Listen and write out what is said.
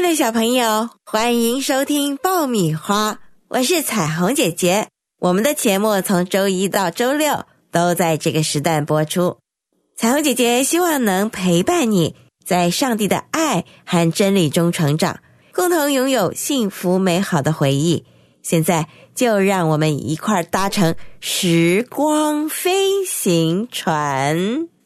的小朋友，欢迎收听爆米花，我是彩虹姐姐。我们的节目从周一到周六都在这个时段播出。彩虹姐姐希望能陪伴你在上帝的爱和真理中成长，共同拥有幸福美好的回忆。现在就让我们一块搭乘时光飞行船。